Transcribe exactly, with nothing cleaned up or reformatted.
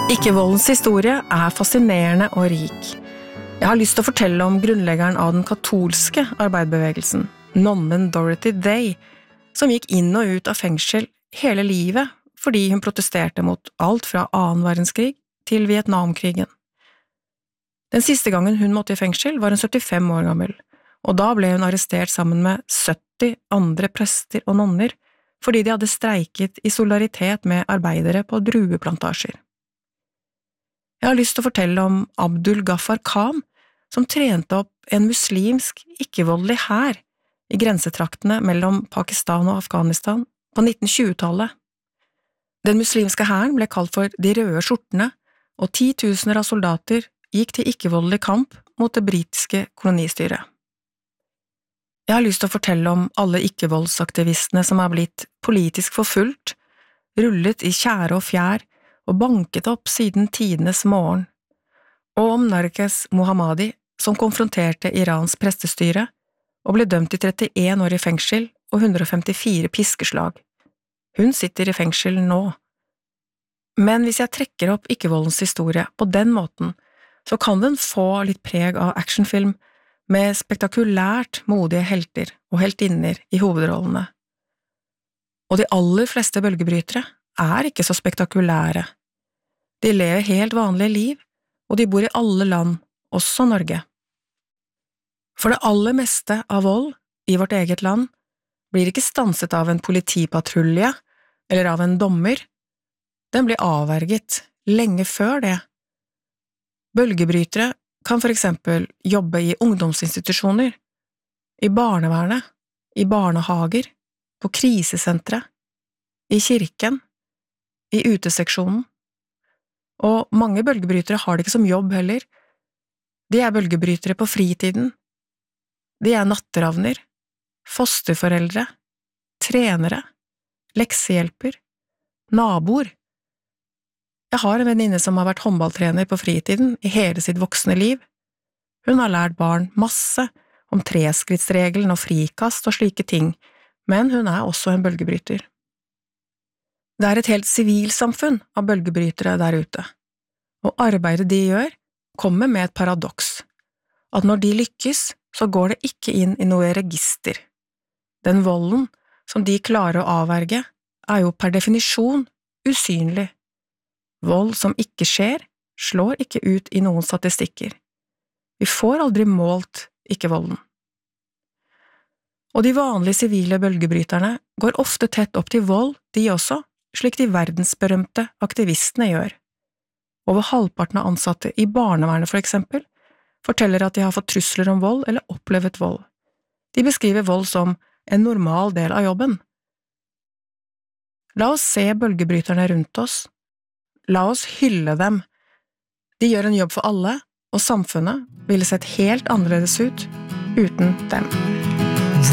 Ikke-voldens historie er fascinerende og rik. Jeg har lyst til å fortelle om grunnleggeren av den katolske arbeiderbevegelsen, nonnen Dorothy Day, som gikk inn og ut av fengsel hele livet fordi hun protesterte mot alt fra annen verdenskrig til Vietnamkrigen. Den siste gangen hun måtte i fengsel var hun syttifem år gammel, og da ble hun arrestert sammen med sytti andre prester og nonner fordi de hadde streiket i solidaritet med arbeidere på drueplantasjer. Jeg har lyst til å fortelle om Abdul Ghaffar Khan, som trente opp en muslimsk, ikke-voldelig hær i grensetraktene mellom Pakistan og Afghanistan på nitten-tjue-tallet. Den muslimske hæren ble kalt for de røde skjortene, og titusener av soldater gikk til ikke-voldelig kamp mot det britiske kolonistyret. Jeg har lyst til å fortelle om alle ikke-voldsaktivistene som er blitt politisk forfulgt, rullet i tjære og fjær, og banket opp siden tidenes morgen, og om Narges Mohammadi, som konfronterte Irans prestestyre og ble dømt til trettien år i fengsel og hundre og femtifire piskeslag. Hun sitter i fengsel nå. Men hvis jeg trekker opp ikke-voldens historie på den måten, så kan den få litt preg av actionfilm med spektakulært modige helter og heltinner i hovedrollene. Og de aller fleste bølgebrytere er ikke så spektakulære. De lever helt vanlige liv, og de bor i alle land, også Norge. For det aller meste av vold i vårt eget land blir ikke stanset av en politipatrulje eller av en dommer. Den blir avverget lenge før det. Bølgebrytere kan for eksempel jobbe i ungdomsinstitusjoner, i barnevernet, i barnehager, på krisesentre, i kirken, i uteseksjonen. Og mange bølgebrytere har det ikke som jobb heller. De er bølgebrytere på fritiden. De er natteravner, fosterforeldre, trenere, leksehjelper, naboer. Jeg har en venninne som har vært håndballtrener på fritiden i hele sitt voksne liv. Hun har lært barn masse om treskrittsregelen og frikast og slike ting, men hun er også en bølgebryter. Det er et helt sivilsamfunn av bølgebrytere der ute, og arbeidet de gjør kommer med et paradoks, at når de lykkes, så går det ikke inn i noe register. Den volden som de klarer å avverge, er jo per definisjon usynlig. Vold som ikke skjer, slår ikke ut i noen statistikker. Vi får aldri målt ikke-volden. Og de vanlige sivile bølgebryterne går ofte tett opp til vold, de også, slik de verdensberømte aktivistene gjør. Over halvparten av ansatte i barnevernet for eksempel, forteller at de har fått trusler om vold eller opplevet vold. De beskriver vold som en normal del av jobben. La oss se bølgebryterne rundt oss. La oss hylle dem. De gjør en jobb for alle, og samfunnet ville sett helt annerledes ut uten dem.